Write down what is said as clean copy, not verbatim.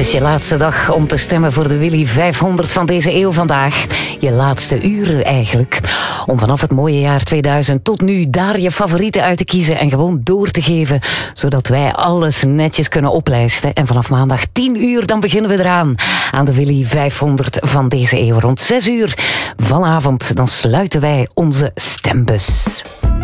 is je laatste dag om te stemmen voor de Willy 500 van deze eeuw vandaag. Je laatste uren eigenlijk. Om vanaf het mooie jaar 2000 tot nu daar je favorieten uit te kiezen en gewoon door te geven. Zodat wij alles netjes kunnen oplijsten. En vanaf maandag 10 uur dan beginnen we eraan. Aan de Willy 500 van deze eeuw. Rond 6 uur vanavond dan sluiten wij onze stembus.